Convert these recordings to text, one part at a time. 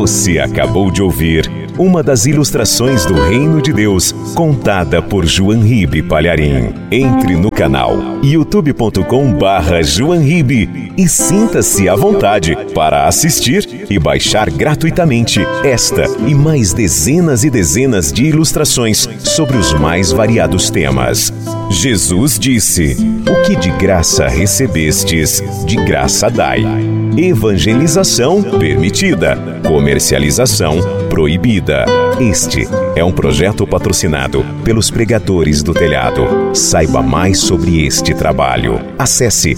Você acabou de ouvir uma das ilustrações do Reino de Deus, contada por João Ribe Palharim. Entre no canal youtube.com/João Ribe e sinta-se à vontade para assistir e baixar gratuitamente esta e mais dezenas e dezenas de ilustrações sobre os mais variados temas. Jesus disse: "O que de graça recebestes, de graça dai." Evangelização permitida, comercialização proibida. Este é um projeto patrocinado pelos Pregadores do Telhado. Saiba mais sobre este trabalho. Acesse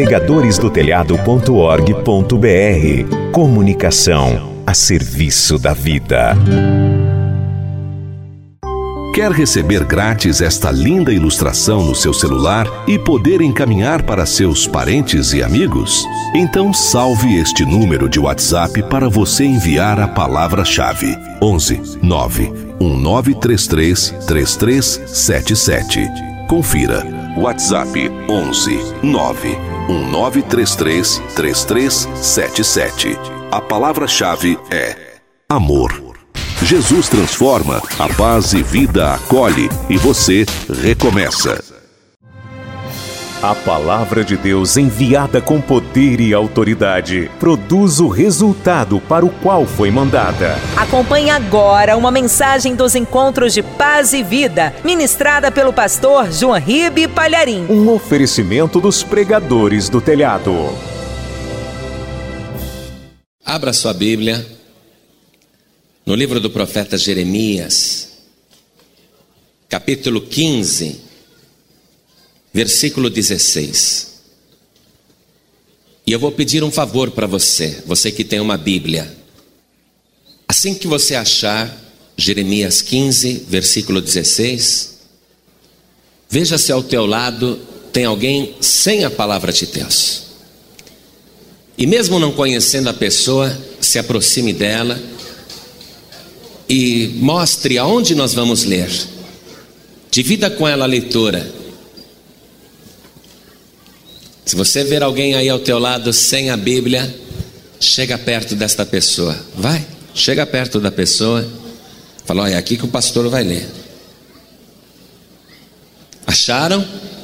pregadoresdotelhado.org.br. Comunicação a serviço da vida. Quer receber grátis esta linda ilustração no seu celular e poder encaminhar para seus parentes e amigos? Então salve este número de WhatsApp para você enviar a palavra-chave: 11 9 1933 3377. Confira. WhatsApp 11 9 1933 3377. A palavra-chave é amor. Jesus transforma, a paz e vida acolhe e você recomeça. A palavra de Deus, enviada com poder e autoridade, produz o resultado para o qual foi mandada. Acompanhe agora uma mensagem dos Encontros de Paz e Vida, ministrada pelo pastor João Ribe Palharim. Um oferecimento dos Pregadores do Telhado. Abra sua Bíblia no livro do profeta Jeremias, capítulo 15, versículo 16. E eu vou pedir um favor para você, você que tem uma Bíblia. Assim que você achar Jeremias 15, versículo 16, veja se ao teu lado tem alguém sem a palavra de Deus. E mesmo não conhecendo a pessoa, se aproxime dela e mostre aonde nós vamos ler. Divida com ela a leitura. Se você ver alguém aí ao teu lado sem a Bíblia, chega perto desta pessoa. Vai, chega perto da pessoa. Fala: olha, é aqui que o pastor vai ler. Acharam?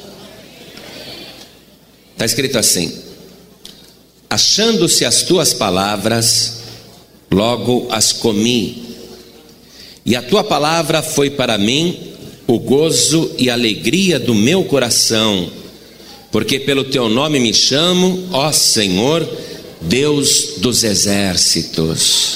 Está escrito assim: achando-se as tuas palavras, logo as comi. E a tua palavra foi para mim o gozo e a alegria do meu coração, porque pelo teu nome me chamo, ó Senhor, Deus dos exércitos.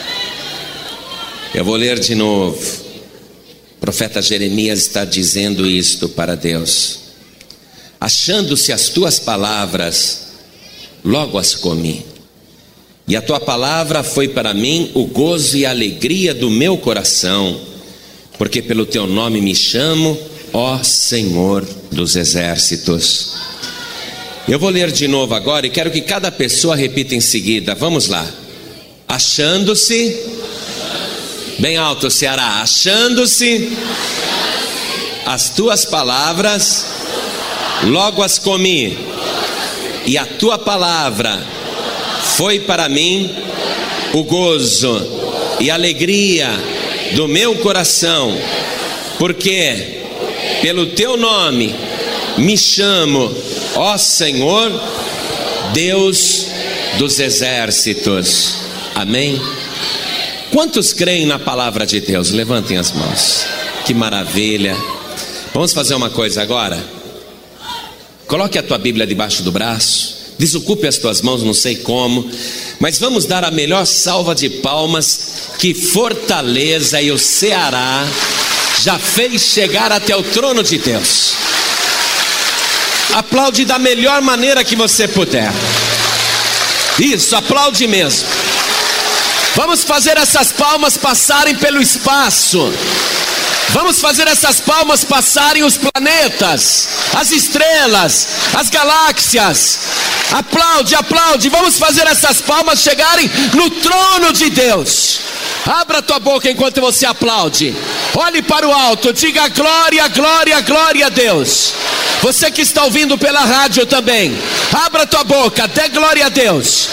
Eu vou ler de novo. O profeta Jeremias está dizendo isto para Deus: achando-se as tuas palavras, logo as comi. E a tua palavra foi para mim o gozo e a alegria do meu coração, porque pelo teu nome me chamo, ó Senhor dos exércitos. Eu vou ler de novo agora e quero que cada pessoa repita em seguida. Vamos lá. Achando-se, bem alto, Ceará. Achando-se as tuas palavras, logo as comi. E a tua palavra foi para mim o gozo e a alegria do meu coração, porque pelo teu nome me chamo, ó Senhor, Deus dos exércitos. Amém? Quantos creem na palavra de Deus? Levantem as mãos. Que maravilha. Vamos fazer uma coisa agora? Coloque a tua Bíblia debaixo do braço. Desocupe as tuas mãos, não sei como, mas vamos dar a melhor salva de palmas que Fortaleza e o Ceará já fez chegar até o trono de Deus. Aplaude da melhor maneira que você puder. Isso, aplaude mesmo. Vamos fazer essas palmas passarem pelo espaço. Vamos fazer essas palmas passarem os planetas, as estrelas, as galáxias. Aplaude, aplaude. Vamos fazer essas palmas chegarem no trono de Deus. Abra tua boca enquanto você aplaude. Olhe para o alto, diga glória, glória, glória a Deus. Você que está ouvindo pela rádio também, abra tua boca, dê glória a Deus.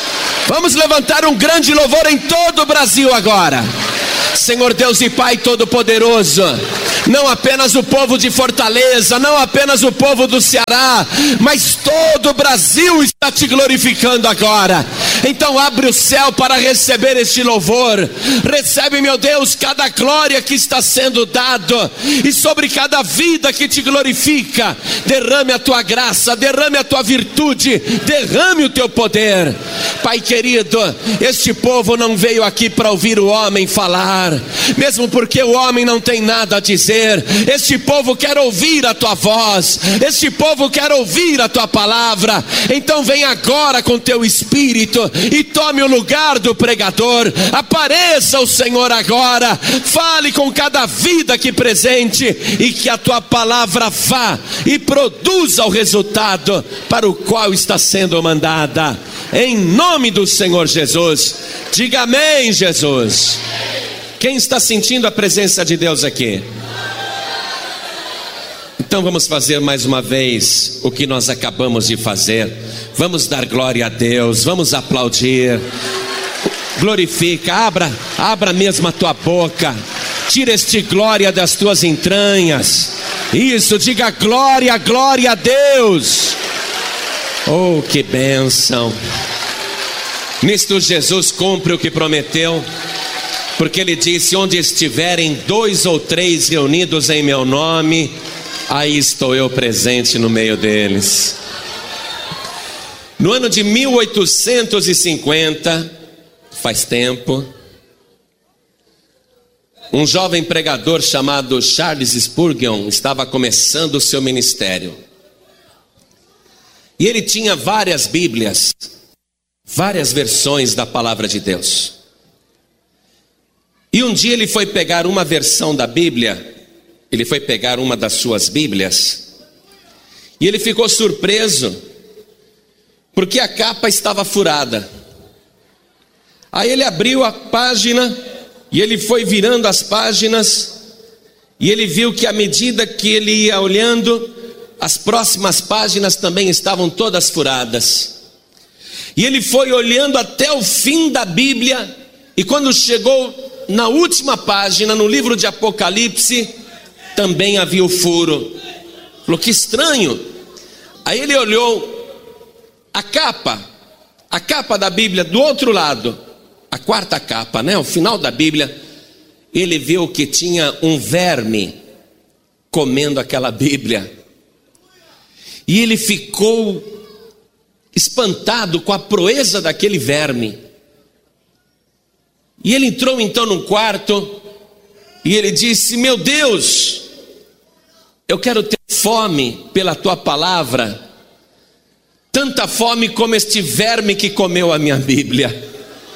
Vamos levantar um grande louvor em todo o Brasil agora. Senhor Deus e Pai Todo-Poderoso, não apenas o povo de Fortaleza, não apenas o povo do Ceará, mas todo o Brasil está te glorificando agora. Então abre o céu para receber este louvor. Recebe, meu Deus, cada glória que está sendo dado, e sobre cada vida que te glorifica, derrame a tua graça, derrame a tua virtude, derrame o teu poder. Pai querido, este povo não veio aqui para ouvir o homem falar, mesmo porque o homem não tem nada a dizer. Este povo quer ouvir a tua voz, este povo quer ouvir a tua palavra. Então vem agora com teu espírito e tome o lugar do pregador. Apareça o Senhor agora, fale com cada vida aqui presente, e que a tua palavra vá e produza o resultado para o qual está sendo mandada, em nome do Senhor Jesus. Diga amém, Jesus. Quem está sentindo a presença de Deus aqui? Então vamos fazer mais uma vez o que nós acabamos de fazer. Vamos dar glória a Deus, vamos aplaudir. Glorifica, abra mesmo a tua boca. Tira este glória das tuas entranhas. Isso, diga glória, glória a Deus. Oh, que bênção. Nisto Jesus cumpre o que prometeu, porque ele disse: onde estiverem 2 ou 3 reunidos em meu nome, aí estou eu presente no meio deles. No ano de 1850, faz tempo, um jovem pregador chamado Charles Spurgeon estava começando o seu ministério. E ele tinha várias Bíblias, várias versões da palavra de Deus. E um dia ele foi pegar uma versão da Bíblia, ele foi pegar uma das suas Bíblias, e ele ficou surpreso, porque a capa estava furada. Aí ele abriu a página, e ele foi virando as páginas, e ele viu que à medida que ele ia olhando, as próximas páginas também estavam todas furadas. E ele foi olhando até o fim da Bíblia, e quando chegou na última página, no livro de Apocalipse, também havia o furo. Falou: que estranho. Aí ele olhou a capa da Bíblia do outro lado, a quarta capa, o final da Bíblia. Ele viu que tinha um verme comendo aquela Bíblia, e ele ficou espantado com a proeza daquele verme. E ele entrou então no quarto, e ele disse: meu Deus, eu quero ter fome pela tua palavra, tanta fome como este verme que comeu a minha Bíblia.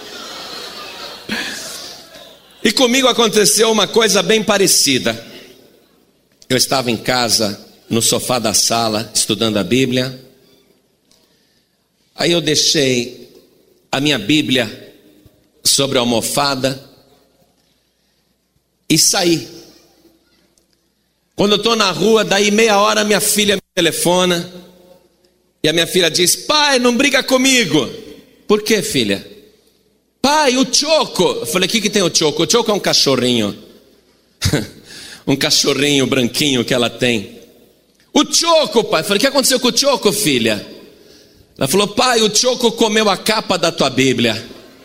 E comigo aconteceu uma coisa bem parecida. Eu estava em casa, no sofá da sala, estudando a Bíblia. Aí eu deixei a minha Bíblia sobre a almofada e saí. Quando eu estou na rua, daí meia hora minha filha me telefona, e a minha filha diz: pai, não briga comigo. Por quê, filha? Pai, o Choco. Eu falei: o que tem o Choco? O Choco é um cachorrinho. Um cachorrinho branquinho que ela tem. O Choco, pai. Eu falei: o que aconteceu com o Choco, filha? Ela falou: pai, o Choco comeu a capa da tua Bíblia.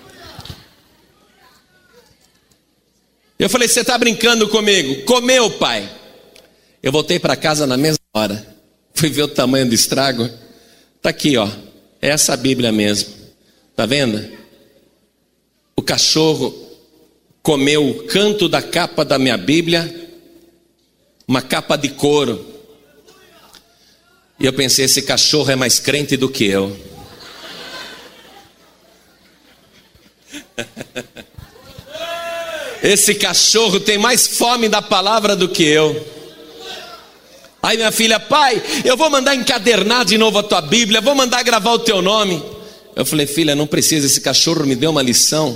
Eu falei: você está brincando comigo? Comeu, pai. Eu voltei para casa na mesma hora, fui ver o tamanho do estrago. Está aqui, ó. É essa Bíblia mesmo. Está vendo? O cachorro comeu o canto da capa da minha Bíblia, uma capa de couro. E eu pensei: esse cachorro é mais crente do que eu. Esse cachorro tem mais fome da palavra do que eu. Aí minha filha: pai, eu vou mandar encadernar de novo a tua Bíblia, vou mandar gravar o teu nome. Eu falei: filha, não precisa, esse cachorro me deu uma lição.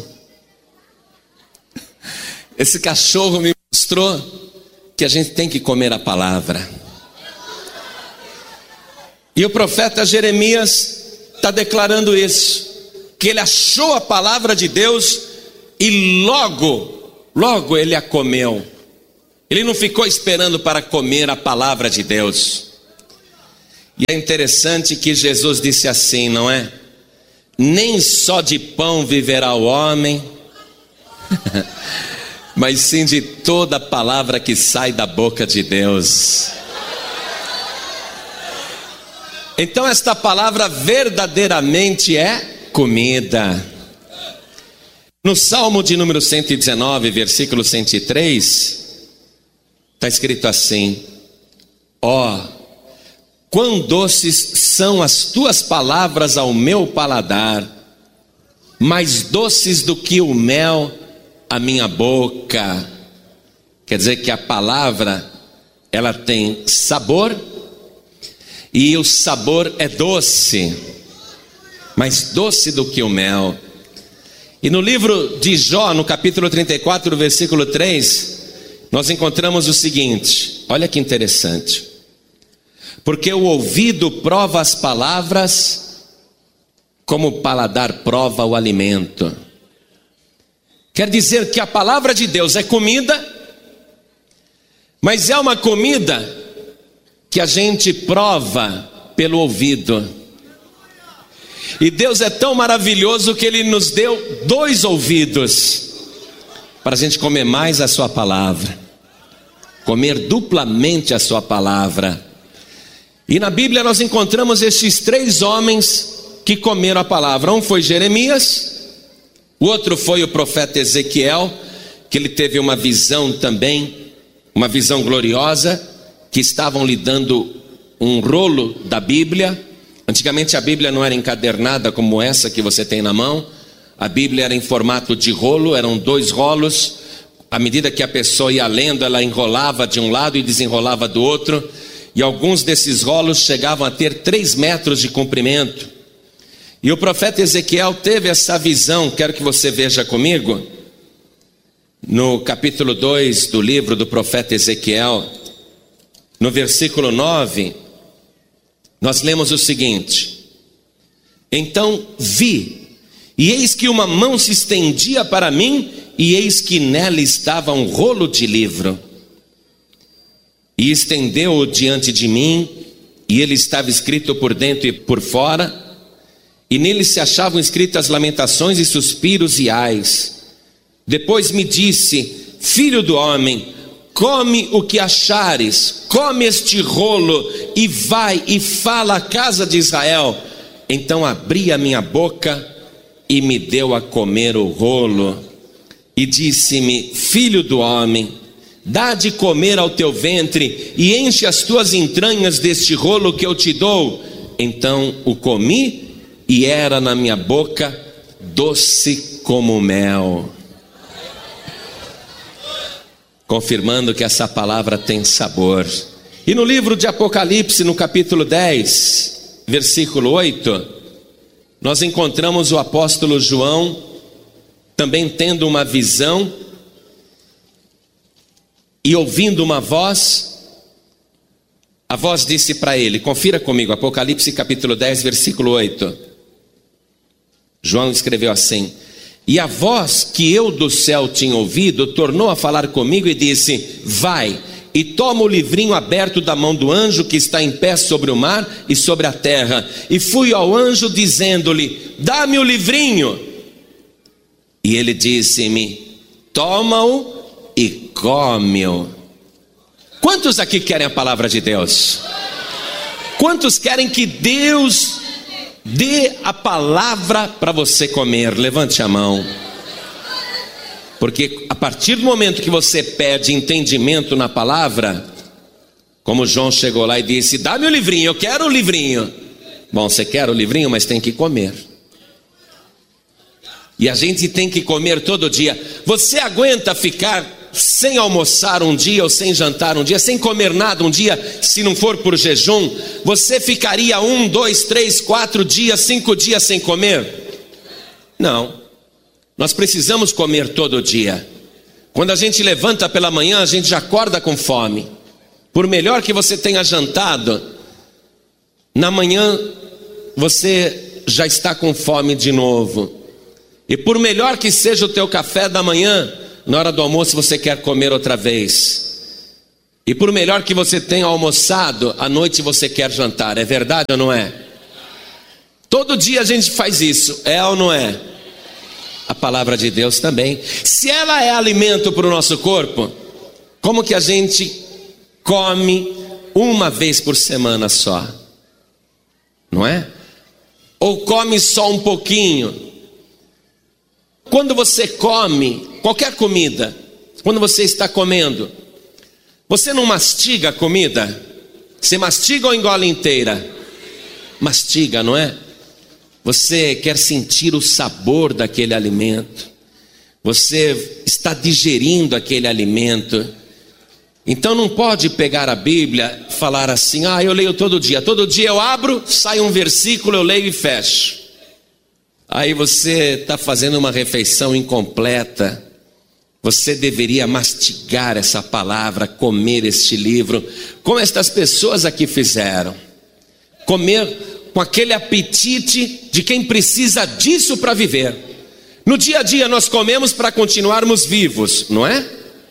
Esse cachorro me mostrou que a gente tem que comer a palavra. E o profeta Jeremias está declarando isso. que ele achou a palavra de Deus e logo ele a comeu. Ele não ficou esperando para comer a palavra de Deus. E é interessante que Jesus disse assim, não é? Nem só de pão viverá o homem, mas sim de toda palavra que sai da boca de Deus. Então esta palavra verdadeiramente é comida. No Salmo de número 119, versículo 103, está escrito assim: ó, quão doces são as tuas palavras ao meu paladar, mais doces do que o mel à minha boca. Quer dizer que a palavra, ela tem sabor, e o sabor é doce, mais doce do que o mel. E no livro de Jó, no capítulo 34, versículo 3, nós encontramos o seguinte, olha que interessante: porque o ouvido prova as palavras, como o paladar prova o alimento. Quer dizer que a palavra de Deus é comida, mas é uma comida que a gente prova pelo ouvido. E Deus é tão maravilhoso que Ele nos deu 2 ouvidos para a gente comer mais a sua palavra, comer duplamente a sua palavra. E na Bíblia nós encontramos estes 3 homens que comeram a palavra. Um foi Jeremias, o outro foi o profeta Ezequiel, que ele teve uma visão também, uma visão gloriosa, que estavam lhe dando um rolo da Bíblia. Antigamente a Bíblia não era encadernada como essa que você tem na mão. A Bíblia era em formato de rolo, eram 2 rolos. À medida que a pessoa ia lendo, ela enrolava de um lado e desenrolava do outro. E alguns desses rolos chegavam a ter 3 metros de comprimento. E o profeta Ezequiel teve essa visão, quero que você veja comigo. No capítulo 2 do livro do profeta Ezequiel, no versículo 9, nós lemos o seguinte: então vi, e eis que uma mão se estendia para mim, e eis que nela estava um rolo de livro. E estendeu-o diante de mim, e ele estava escrito por dentro e por fora, e nele se achavam escritas lamentações e suspiros e ais. Depois me disse: filho do homem, come o que achares, come este rolo, e vai e fala à casa de Israel. Então abri a minha boca, e me deu a comer o rolo, e disse-me: filho do homem, dá de comer ao teu ventre, e enche as tuas entranhas deste rolo que eu te dou. Então o comi, e era na minha boca doce como mel. Confirmando que essa palavra tem sabor. E no livro de Apocalipse, no capítulo 10, versículo 8, nós encontramos o apóstolo João também tendo uma visão e ouvindo uma voz. A voz disse para ele, confira comigo, Apocalipse capítulo 10, versículo 8. João escreveu assim: e a voz que eu do céu tinha ouvido tornou a falar comigo e disse: vai e toma o livrinho aberto da mão do anjo que está em pé sobre o mar e sobre a terra. E fui ao anjo dizendo-lhe: dá-me o livrinho. E ele disse-me: toma-o e come-o. Quantos aqui querem a palavra de Deus? Quantos querem que Deus dê a palavra para você comer? Levante a mão. Porque a partir do momento que você pede entendimento na palavra, como João chegou lá e disse: dá-me o livrinho, eu quero o livrinho. Bom, você quer o livrinho, mas tem que comer. E a gente tem que comer todo dia. Você aguenta ficar sem almoçar um dia ou sem jantar um dia, sem comer nada um dia, se não for por jejum? Você ficaria 1, 2, 3, 4 dias, 5 dias sem comer? Não. Nós precisamos comer todo dia. Quando a gente levanta pela manhã, a gente já acorda com fome. Por melhor que você tenha jantado, na manhã você já está com fome de novo. E por melhor que seja o teu café da manhã, na hora do almoço você quer comer outra vez. E por melhor que você tenha almoçado, à noite você quer jantar. É verdade ou não é? Todo dia a gente faz isso, é ou não é? A palavra de Deus também. Se ela é alimento para o nosso corpo, como que a gente come uma vez por semana só? Não é? Ou come só um pouquinho? Quando você come qualquer comida, quando você está comendo, você não mastiga a comida? Você mastiga ou engole inteira? Mastiga, não é? Você quer sentir o sabor daquele alimento. Você está digerindo aquele alimento. Então não pode pegar a Bíblia e falar assim: eu leio todo dia eu abro, sai um versículo, eu leio e fecho. Aí você está fazendo uma refeição incompleta. Você deveria mastigar essa palavra, comer este livro, como estas pessoas aqui fizeram. Comer com aquele apetite de quem precisa disso para viver. No dia a dia nós comemos para continuarmos vivos, não é?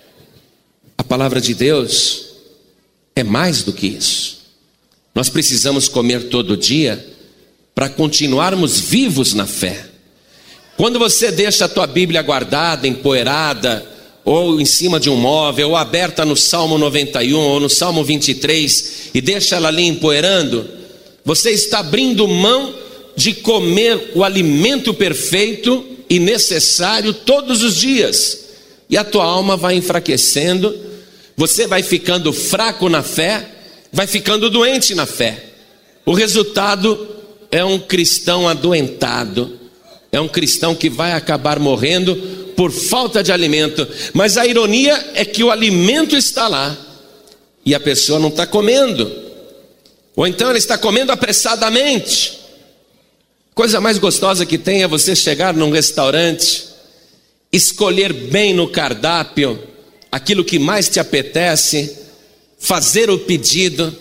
A palavra de Deus é mais do que isso. Nós precisamos comer todo dia para continuarmos vivos na fé. Quando você deixa a tua Bíblia guardada, empoeirada, ou em cima de um móvel, ou aberta no Salmo 91, ou no Salmo 23, e deixa ela ali empoeirando, você está abrindo mão de comer o alimento perfeito e necessário todos os dias. E a tua alma vai enfraquecendo, você vai ficando fraco na fé, vai ficando doente na fé. O resultado é um cristão adoentado, é um cristão que vai acabar morrendo por falta de alimento. Mas a ironia é que o alimento está lá e a pessoa não está comendo, ou então ela está comendo apressadamente. Coisa mais gostosa que tem é você chegar num restaurante, escolher bem no cardápio aquilo que mais te apetece, fazer o pedido,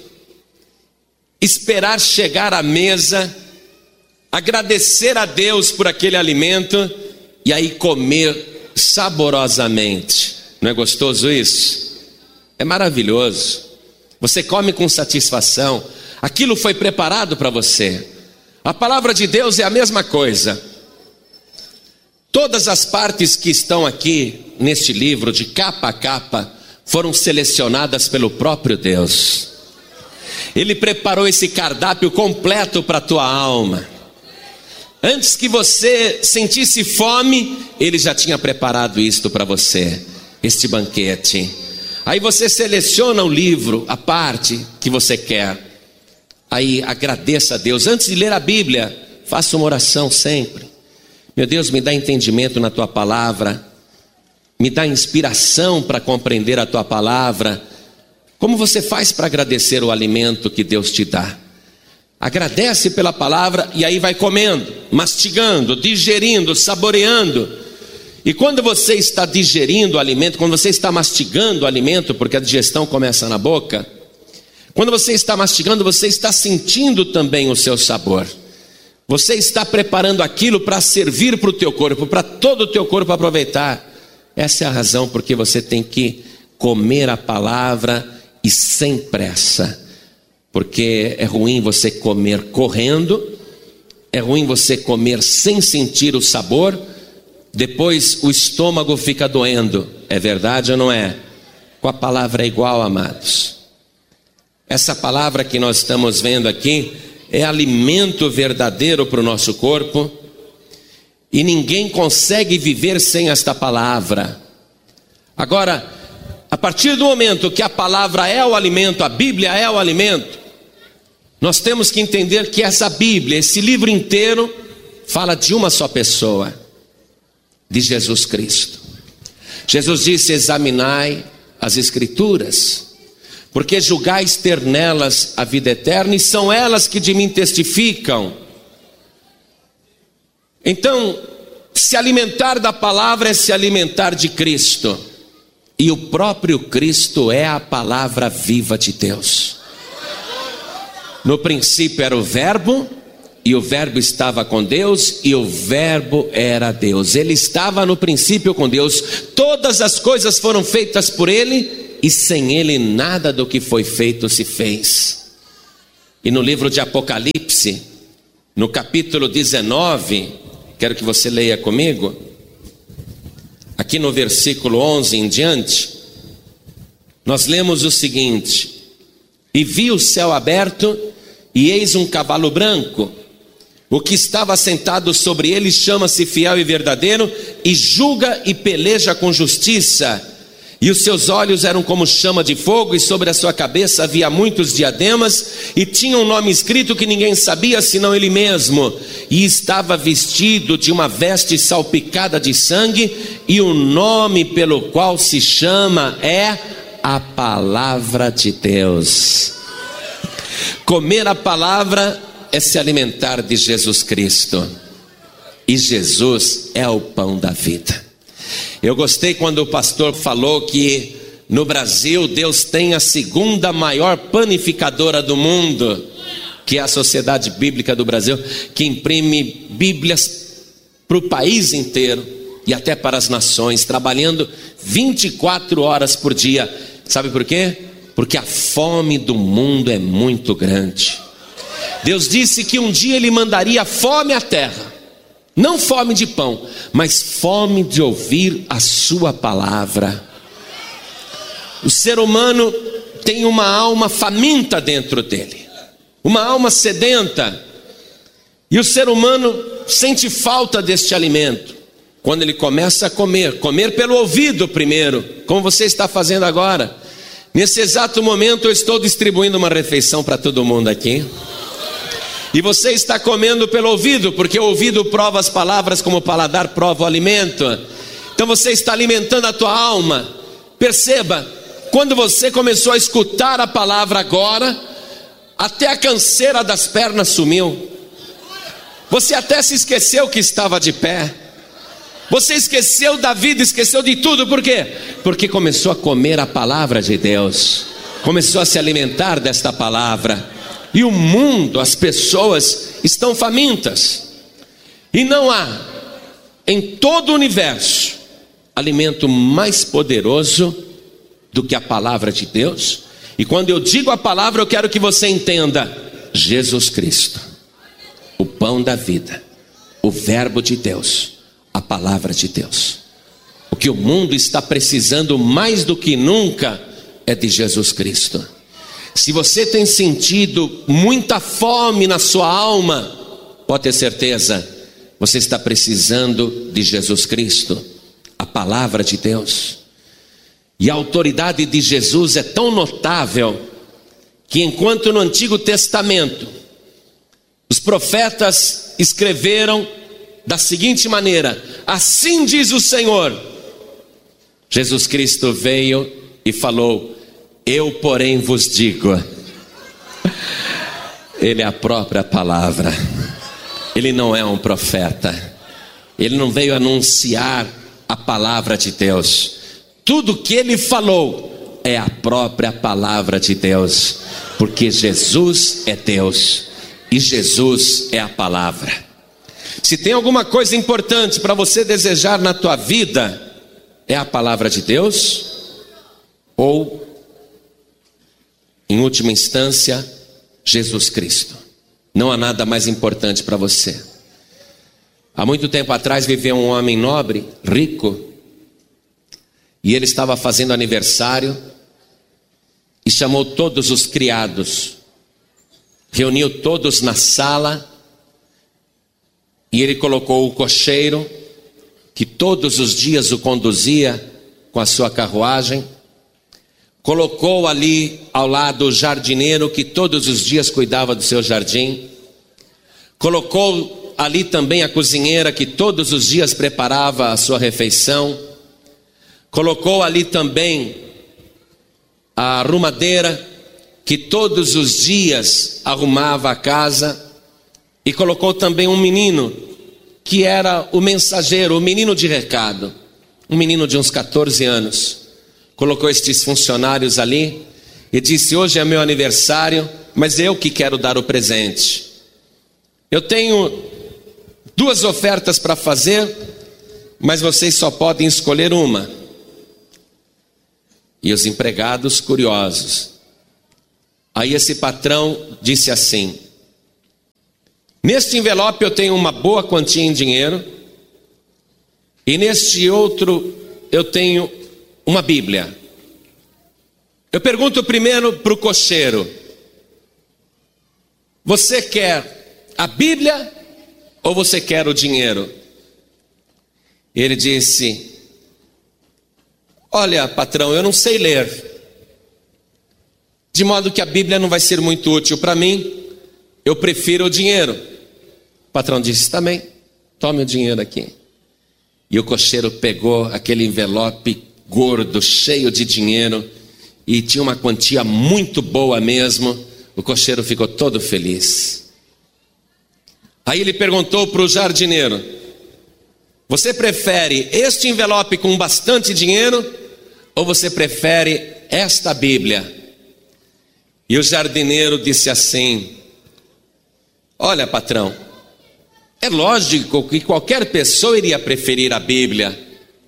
esperar chegar à mesa, agradecer a Deus por aquele alimento e aí comer saborosamente. Não é gostoso isso? É maravilhoso. Você come com satisfação. Aquilo foi preparado para você. A palavra de Deus é a mesma coisa. Todas as partes que estão aqui neste livro, de capa a capa, foram selecionadas pelo próprio Deus. Ele preparou esse cardápio completo para a tua alma. Antes que você sentisse fome, Ele já tinha preparado isto para você, este banquete. Aí você seleciona o livro, a parte que você quer. Aí agradeça a Deus. Antes de ler a Bíblia, faça uma oração sempre. Meu Deus, me dá entendimento na Tua palavra. Me dá inspiração para compreender a Tua palavra. Como você faz para agradecer o alimento que Deus te dá? Agradece pela palavra e aí vai comendo, mastigando, digerindo, saboreando. E quando você está digerindo o alimento, quando você está mastigando o alimento, porque a digestão começa na boca, quando você está mastigando, você está sentindo também o seu sabor. Você está preparando aquilo para servir para o teu corpo, para todo o teu corpo aproveitar. Essa é a razão porque você tem que comer a palavra e sem pressa. Porque é ruim você comer correndo, é ruim você comer sem sentir o sabor, depois o estômago fica doendo. É verdade ou não é? Com a palavra é igual, amados. Essa palavra que nós estamos vendo aqui é alimento verdadeiro para o nosso corpo, e ninguém consegue viver sem esta palavra. Agora, a partir do momento que a palavra é o alimento, a Bíblia é o alimento, nós temos que entender que essa Bíblia, esse livro inteiro, fala de uma só pessoa, de Jesus Cristo. Jesus disse: examinai as Escrituras, porque julgais ter nelas a vida eterna, e são elas que de mim testificam. Então, se alimentar da palavra é se alimentar de Cristo, e o próprio Cristo é a palavra viva de Deus. No princípio era o Verbo, e o Verbo estava com Deus, e o Verbo era Deus. Ele estava no princípio com Deus. Todas as coisas foram feitas por Ele, e sem Ele nada do que foi feito se fez. E no livro de Apocalipse, no capítulo 19, quero que você leia comigo, aqui no versículo 11 em diante, nós lemos o seguinte: e vi o céu aberto, e eis um cavalo branco. O que estava sentado sobre ele chama-se Fiel e Verdadeiro, e julga e peleja com justiça. E os seus olhos eram como chama de fogo, e sobre a sua cabeça havia muitos diademas, e tinha um nome escrito que ninguém sabia senão ele mesmo. E estava vestido de uma veste salpicada de sangue, e o nome pelo qual se chama é a Palavra de Deus. Comer a palavra é se alimentar de Jesus Cristo, e Jesus é o pão da vida. Eu gostei quando o pastor falou que no Brasil Deus tem a segunda maior panificadora do mundo, que é a Sociedade Bíblica do Brasil, que imprime Bíblias para o país inteiro e até para as nações, trabalhando 24 horas por dia. Sabe por quê? Porque a fome do mundo é muito grande. Deus disse que um dia Ele mandaria fome à terra. Não fome de pão, mas fome de ouvir a sua palavra. O ser humano tem uma alma faminta dentro dele, uma alma sedenta. E o ser humano sente falta deste alimento. Quando ele começa a comer pelo ouvido primeiro, como você está fazendo agora. Nesse exato momento eu estou distribuindo uma refeição para todo mundo aqui. E você está comendo pelo ouvido, porque o ouvido prova as palavras como o paladar prova o alimento. Então você está alimentando a tua alma. Perceba, quando você começou a escutar a palavra agora, até a canseira das pernas sumiu. Você até se esqueceu que estava de pé. Você esqueceu da vida, esqueceu de tudo. Por quê? Porque começou a comer a palavra de Deus. Começou a se alimentar desta palavra. E o mundo, as pessoas estão famintas. E não há em todo o universo alimento mais poderoso do que a palavra de Deus. E quando eu digo a palavra, eu quero que você entenda: Jesus Cristo, o pão da vida, o Verbo de Deus, a palavra de Deus. O que o mundo está precisando mais do que nunca é de Jesus Cristo. Se você tem sentido muita fome na sua alma, pode ter certeza, você está precisando de Jesus Cristo, a palavra de Deus. E a autoridade de Jesus é tão notável, que enquanto no Antigo Testamento os profetas escreveram da seguinte maneira: assim diz o Senhor, Jesus Cristo veio e falou: eu, porém, vos digo. Ele é a própria palavra. Ele não é um profeta. Ele não veio anunciar a palavra de Deus. Tudo que ele falou é a própria palavra de Deus, porque Jesus é Deus e Jesus é a palavra. Se tem alguma coisa importante para você desejar na tua vida, é a palavra de Deus, ou em última instância, Jesus Cristo. Não há nada mais importante para você. Há muito tempo atrás viveu um homem nobre, rico, e ele estava fazendo aniversário e chamou todos os criados, reuniu todos na sala, e ele colocou o cocheiro que todos os dias o conduzia com a sua carruagem. Colocou ali ao lado o jardineiro que todos os dias cuidava do seu jardim. Colocou ali também a cozinheira que todos os dias preparava a sua refeição. Colocou ali também a arrumadeira que todos os dias arrumava a casa. E colocou também um menino que era o mensageiro, o menino de recado. Um menino de uns 14 anos. Colocou estes funcionários ali e disse: hoje é meu aniversário, mas eu que quero dar o presente. eu tenho 2 ofertas para fazer, mas vocês só podem escolher uma. E os empregados curiosos. Aí esse patrão disse assim: neste envelope eu tenho uma boa quantia em dinheiro, e neste outro eu tenho uma Bíblia. Eu pergunto primeiro para o cocheiro: você quer a Bíblia ou você quer o dinheiro? Ele disse: olha, patrão, eu não sei ler, de modo que a Bíblia não vai ser muito útil para mim, eu prefiro o dinheiro. O patrão disse: também, tome o dinheiro aqui. E o cocheiro pegou aquele envelope gordo, cheio de dinheiro, e tinha uma quantia muito boa mesmo. O cocheiro ficou todo feliz. Aí ele perguntou para o jardineiro: você prefere este envelope com bastante dinheiro ou você prefere esta Bíblia? E o jardineiro disse assim: olha, patrão, é lógico que qualquer pessoa iria preferir a Bíblia,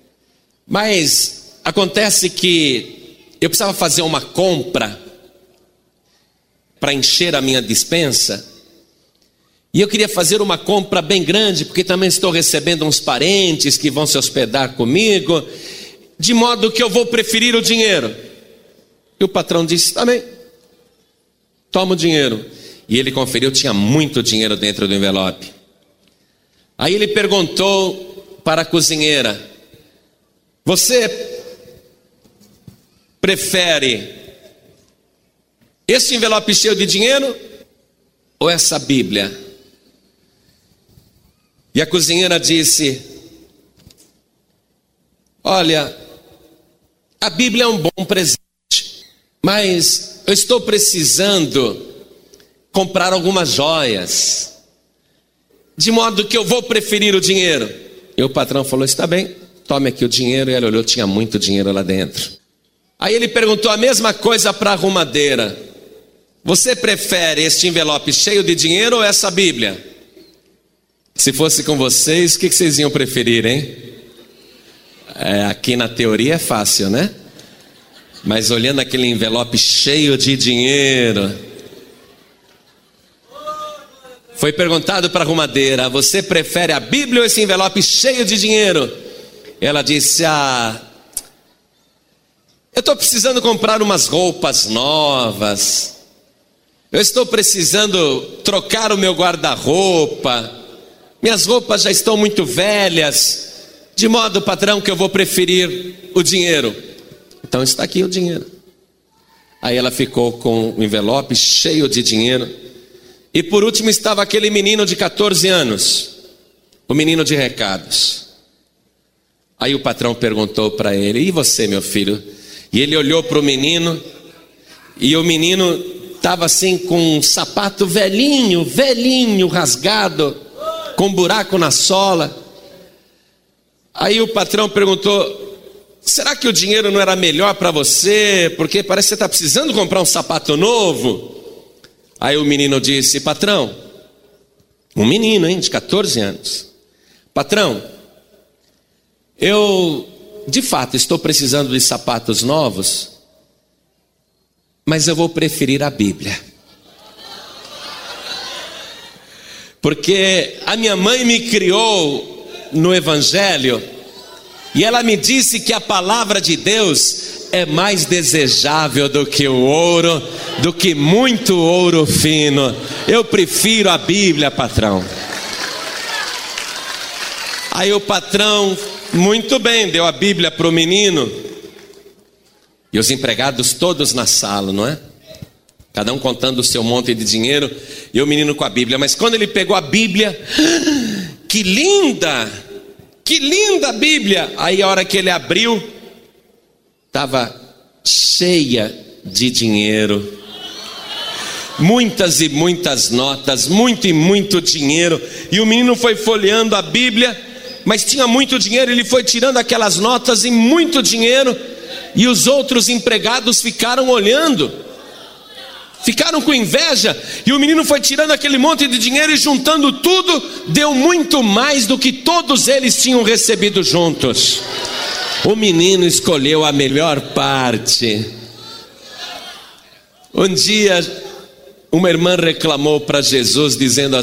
mas acontece que eu precisava fazer uma compra para encher a minha despensa, e eu queria fazer uma compra bem grande, porque também estou recebendo uns parentes que vão se hospedar comigo, de modo que eu vou preferir o dinheiro. E o patrão disse: também, toma o dinheiro. E ele conferiu, tinha muito dinheiro dentro do envelope. Aí ele perguntou para a cozinheira: você prefere esse envelope cheio de dinheiro ou essa Bíblia? E a cozinheira disse: olha, a Bíblia é um bom presente, mas eu estou precisando comprar algumas joias, de modo que eu vou preferir o dinheiro. E o patrão falou: está bem, tome aqui o dinheiro. E ela olhou, tinha muito dinheiro lá dentro. Aí ele perguntou a mesma coisa para a arrumadeira: você prefere este envelope cheio de dinheiro ou essa Bíblia? Se fosse com vocês, o que vocês iam preferir, hein? Aqui na teoria é fácil, né? Mas olhando aquele envelope cheio de dinheiro, foi perguntado para a arrumadeira: você prefere a Bíblia ou esse envelope cheio de dinheiro? Ela disse: eu estou precisando comprar umas roupas novas, eu estou precisando trocar o meu guarda-roupa, minhas roupas já estão muito velhas, de modo, patrão, que eu vou preferir o dinheiro. Então está aqui o dinheiro. Aí ela ficou com o envelope cheio de dinheiro. E por último estava aquele menino de 14 anos, o menino de recados. Aí o patrão perguntou para ele: e você, meu filho? E ele olhou para o menino, e o menino estava assim com um sapato velhinho, rasgado, com buraco na sola. Aí o patrão perguntou: será que o dinheiro não era melhor para você? Porque parece que você está precisando comprar um sapato novo. Aí o menino disse: patrão, um menino, de 14 anos, patrão, eu de fato estou precisando de sapatos novos, mas eu vou preferir a Bíblia, porque a minha mãe me criou no Evangelho, e ela me disse que a palavra de Deus é mais desejável do que o ouro, do que muito ouro fino. Eu prefiro a Bíblia, patrão. Aí o patrão, muito bem, deu a Bíblia para o menino. E os empregados todos na sala, não é? Cada um contando o seu monte de dinheiro, e o menino com a Bíblia. Mas quando ele pegou a Bíblia, que linda a Bíblia! Aí a hora que ele abriu, estava cheia de dinheiro, muitas e muitas notas, muito e muito dinheiro. E o menino foi folheando a Bíblia, mas tinha muito dinheiro. Ele foi tirando aquelas notas e muito dinheiro, e os outros empregados ficaram olhando, ficaram com inveja, e o menino foi tirando aquele monte de dinheiro e juntando tudo, deu muito mais do que todos eles tinham recebido juntos. O menino escolheu a melhor parte. Um dia, uma irmã reclamou para Jesus, dizendo